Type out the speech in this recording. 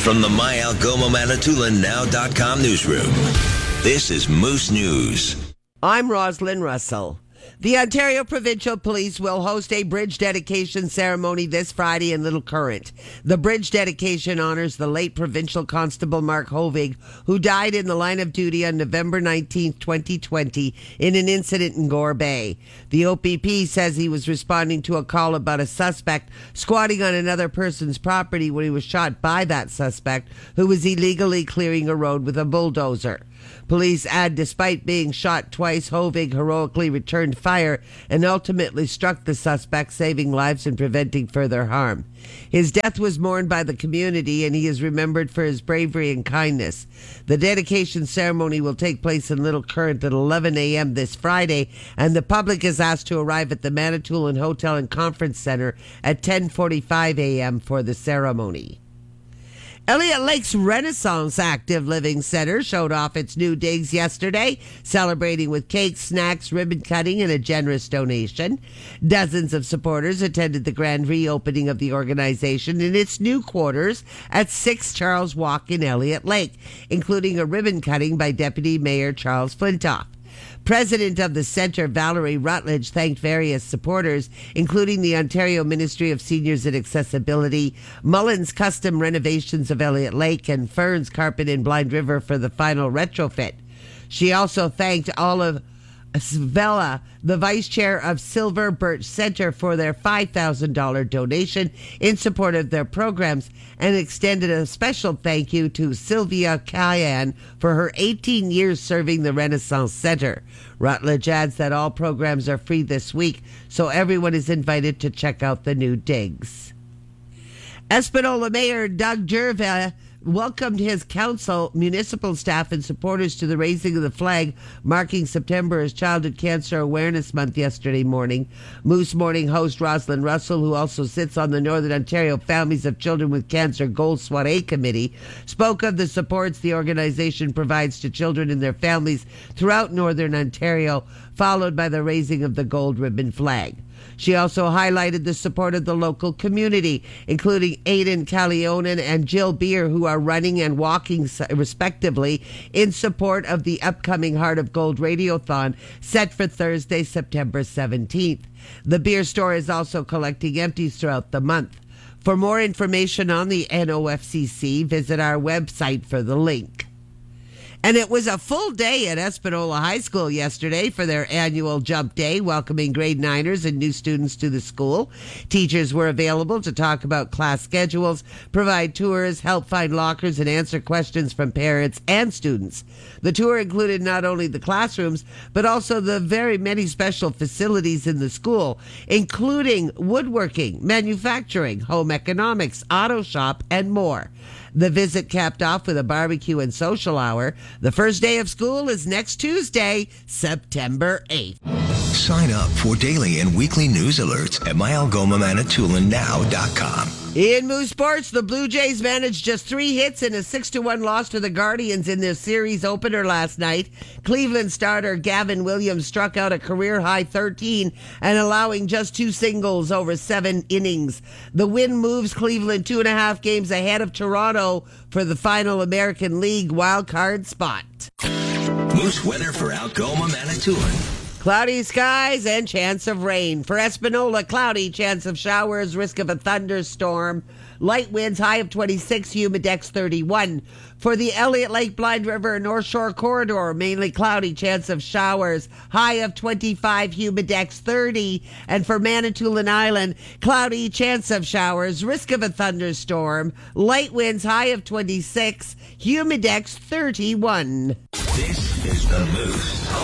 From the My Algoma Manitoulin Now.com newsroom, this is Moose News. I'm Rosalind Russell. The Ontario Provincial Police will host a bridge dedication ceremony this Friday in Little Current. The bridge dedication honors the late Provincial Constable Mark Hovig, who died in the line of duty on November 19, 2020, in an incident in Gore Bay. The OPP says he was responding to a call about a suspect squatting on another person's property when he was shot by that suspect, who was illegally clearing a road with a bulldozer. Police add, despite being shot twice, Hovig heroically returned fire and ultimately struck the suspect, saving lives and preventing further harm. His death was mourned by the community, and he is remembered for his bravery and kindness. The dedication ceremony will take place in Little Current at 11 a.m. this Friday, and the public is asked to arrive at the Manitoulin Hotel and Conference Center at 10:45 a.m. for the ceremony. Elliott Lake's Renaissance Active Living Center showed off its new digs yesterday, celebrating with cakes, snacks, ribbon cutting, and a generous donation. Dozens of supporters attended the grand reopening of the organization in its new quarters at 6 Charles Walk in Elliott Lake, including a ribbon cutting by Deputy Mayor Charles Flintoff. President of the Centre, Valerie Rutledge, thanked various supporters, including the Ontario Ministry of Seniors and Accessibility, Mullins Custom Renovations of Elliott Lake, and Ferns Carpet in Blind River for the final retrofit. She also thanked Olive Svella, the vice chair of Silver Birch Center, for their $5,000 donation in support of their programs, and extended a special thank you to Sylvia Cayenne for her 18 years serving the Renaissance Center. Rutledge adds that all programs are free this week, so everyone is invited to check out the new digs. Espanola Mayor Doug Gervais welcomed his council, municipal staff, and supporters to the raising of the flag marking September as Childhood Cancer Awareness Month yesterday morning. Moose Morning host Rosalind Russell, who also sits on the Northern Ontario Families of Children with Cancer Gold Soiree Committee, spoke of the supports the organization provides to children and their families throughout Northern Ontario, followed by the raising of the gold ribbon flag. She also highlighted the support of the local community, including Aidan Calionen and Jill Beer, who are running and walking respectively in support of the upcoming Heart of Gold Radiothon set for Thursday, September 17th. The beer store is also collecting empties throughout the month. For more information on the NOFCC, visit our website for the link. And it was a full day at Espanola High School yesterday for their annual Jump Day, welcoming grade 9ers and new students to the school. Teachers were available to talk about class schedules, provide tours, help find lockers, and answer questions from parents and students. The tour included not only the classrooms, but also the very many special facilities in the school, including woodworking, manufacturing, home economics, auto shop, and more. The visit capped off with a barbecue and social hour. The first day of school is next Tuesday, September 8th. Sign up for daily and weekly news alerts at myalgomamanitoulin.now.com. In Moose Sports, the Blue Jays managed just 3 hits in a 6-1 loss to the Guardians in their series opener last night. Cleveland starter Gavin Williams struck out a career-high 13 and allowing just 2 singles over 7 innings. The win moves Cleveland 2.5 games ahead of Toronto for the final American League wildcard spot. Moose weather for Algoma, Manitoulin. Cloudy skies and chance of rain. For Espanola, cloudy, chance of showers, risk of a thunderstorm. Light winds, high of 26, humidex 31. For the Elliott Lake, Blind River, North Shore Corridor, mainly cloudy, chance of showers, high of 25, humidex 30. And for Manitoulin Island, cloudy, chance of showers, risk of a thunderstorm. Light winds, high of 26, humidex 31. This is the Moose.